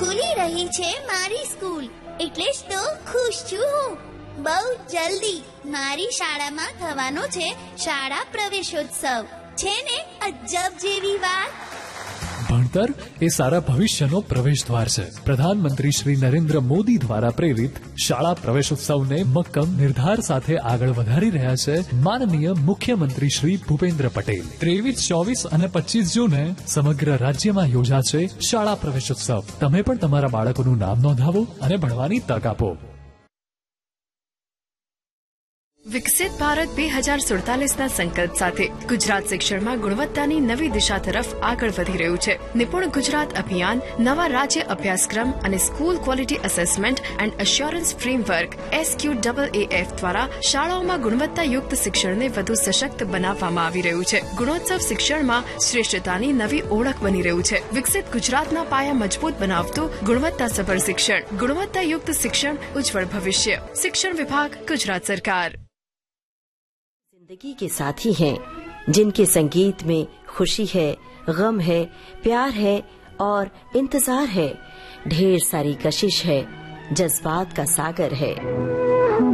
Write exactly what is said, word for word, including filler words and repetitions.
ખુલી રહી છે મારી સ્કૂલ, એટલે જ તો ખુશ છું હું. બહુ જલ્દી મારી શાળામાં થવાનો છે શાળા પ્રવેશોત્સવ. છે ને અજબ જેવી વાત. ભણતર એ સારા ભવિષ્યનો પ્રવેશ દ્વાર છે. પ્રધાનમંત્રી શ્રી નરેન્દ્ર મોદી દ્વારા પ્રેરિત શાળા પ્રવેશોત્સવને મક્કમ નિર્ધાર સાથે આગળ વધારી રહ્યા છે માનનીય મુખ્યમંત્રી શ્રી ભૂપેન્દ્ર પટેલ. ત્રેવીસ, ચોવીસ અને પચીસ જૂને સમગ્ર રાજ્યમાં યોજાશે શાળા પ્રવેશોત્સવ. તમે પણ તમારા બાળકોનું નામ નોંધાવો અને ભણવાની તક આપો. વિકસિત ભારત બે હજાર સુડતાલીસના સંકલ્પ સાથે ગુજરાત શિક્ષણમાં ગુણવત્તાની નવી દિશા તરફ આગળ વધી રહ્યું છે. નિપુણ ગુજરાત અભિયાન નવા રાજ્ય અભ્યાસક્રમ અને school quality assessment and assurance framework S Q double A F દ્વારા શાળાઓમાં ગુણવત્તાયુક્ત શિક્ષણને વધુ સશક્ત બનાવવામાં આવી રહ્યું છે. ગુણોત્સવ શિક્ષણમાં શ્રેષ્ઠતાની નવી ઓળખ બની રહ્યું છે. વિકસિત ગુજરાતના પાયા મજબૂત બનાવતું ગુણવત્તાસભર શિક્ષણ, ગુણવત્તાયુક્ત શિક્ષણ, ઉજ્જવળ ભવિષ્ય. શિક્ષણ વિભાગ, ગુજરાત सरकार. जिंदगी के साथी हैं जिनके संगीत में खुशी है, गम है, प्यार है और इंतजार है. ढेर सारी कशिश है, जज्बात का सागर है.